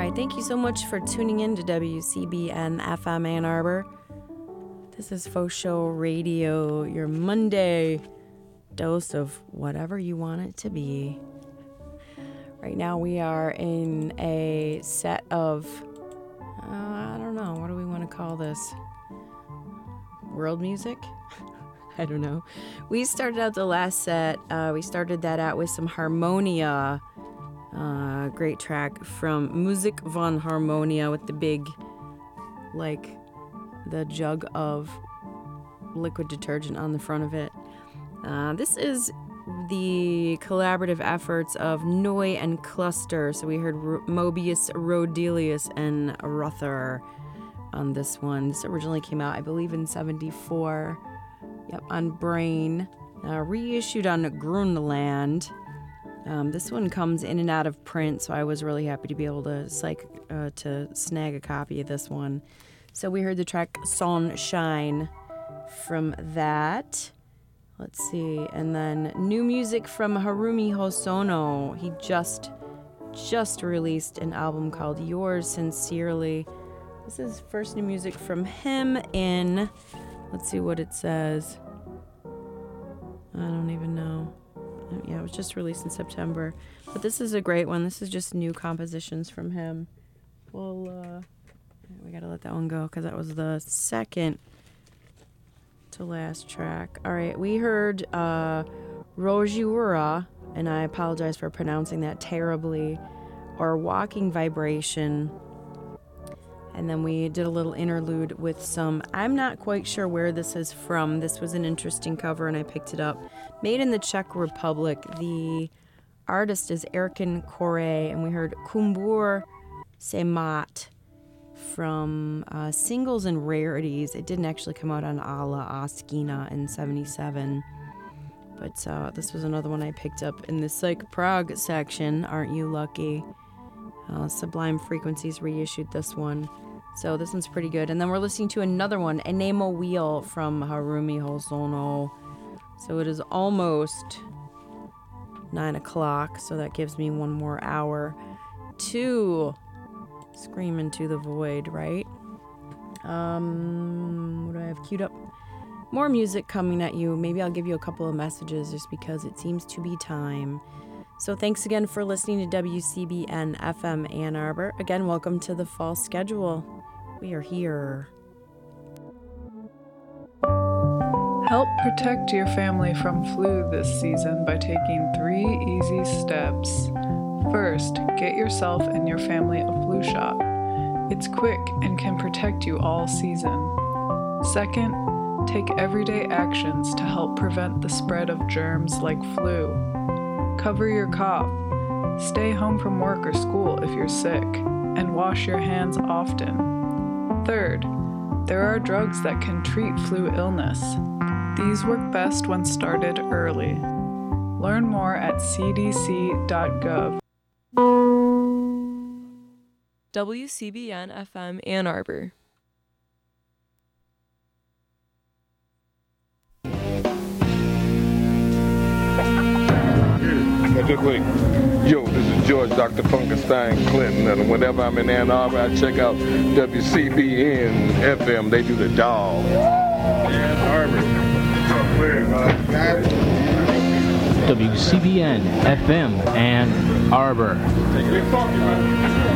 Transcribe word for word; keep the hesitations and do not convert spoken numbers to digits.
right, thank you so much for tuning in to W C B N F M Ann Arbor. This is Faux Show Radio, your Monday dose of whatever you want it to be. Right now we are in a set of, uh, I don't know, what do we want to call this? World music? I don't know. We started out the last set, uh, we started that out with some Harmonia. Uh, great track from Musik von Harmonia with the big, like, the jug of liquid detergent on the front of it. Uh, this is the collaborative efforts of Noi and Cluster. So we heard R- Mobius, Rodelius, and Ruther on this one. This originally came out, I believe, in seventy-four. Yep, on Brain. Uh, reissued on Grunland. Um, this one comes in and out of print, so I was really happy to be able to psych, uh, to snag a copy of this one. So we heard the track Sunshine from that. Let's see. And then new music from Harumi Hosono. He just, just released an album called Yours Sincerely. This is first new music from him in, let's see what it says. I don't even know. Yeah, it was just released in September. But this is a great one. This is just new compositions from him. Well, uh, we gotta let that one go because that was the second to last track. All right, we heard uh, Rojiura, and I apologize for pronouncing that terribly, or Walking Vibration. And then we did a little interlude with some, I'm not quite sure where this is from. This was an interesting cover, and I picked it up. Made in the Czech Republic. The artist is Erkin Kore, and we heard Kumbur Semat from uh, Singles and Rarities. It didn't actually come out on Ala Askina in seventy-seven. But uh, this was another one I picked up in the Psych Prague section. Aren't you lucky? Uh, Sublime Frequencies reissued this one. So this one's pretty good. And then we're listening to another one, Enemo Wheel from Harumi Hosono. So it is almost nine o'clock, so that gives me one more hour to scream into the void, right? Um, what do I have queued up? More music coming at you. Maybe I'll give you a couple of messages just because it seems to be time. So thanks again for listening to W C B N F M Ann Arbor. Again, welcome to the fall schedule. We are here. Help protect your family from flu this season by taking three easy steps. First, get yourself and your family a flu shot. It's quick and can protect you all season. Second, take everyday actions to help prevent the spread of germs like flu. Cover your cough. Stay home from work or school if you're sick, and wash your hands often. Third, there are drugs that can treat flu illness. These work best when started early. Learn more at c d c dot gov. W C B N F M Ann Arbor. Just wait. Yo, this is George Doctor Funkenstein Clinton, and whenever I'm in Ann Arbor, I check out W C B N F M. They do the dog. Ann Arbor. W C B N F M Ann Arbor.